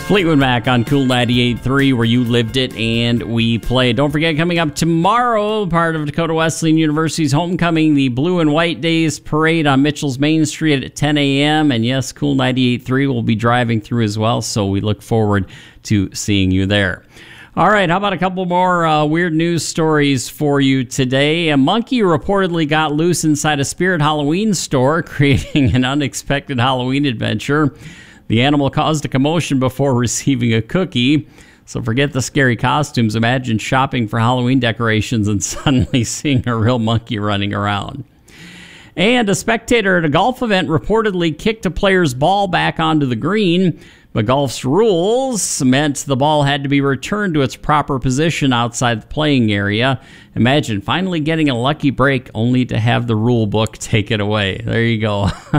Fleetwood Mac on Cool 98.3, where you lived it and we played. Don't forget, coming up tomorrow, part of Dakota Wesleyan University's homecoming, the Blue and White Days Parade on Mitchell's Main Street at 10 a.m. And yes, Cool 98.3 will be driving through as well, so we look forward to seeing you there. All right, how about a couple more weird news stories for you today? A monkey reportedly got loose inside a Spirit Halloween store, creating an unexpected Halloween adventure. The animal caused a commotion before receiving a cookie. So forget the scary costumes. Imagine shopping for Halloween decorations and suddenly seeing a real monkey running around. And a spectator at a golf event reportedly kicked a player's ball back onto the green. But golf's rules meant the ball had to be returned to its proper position outside the playing area. Imagine finally getting a lucky break only to have the rule book take it away. There you go.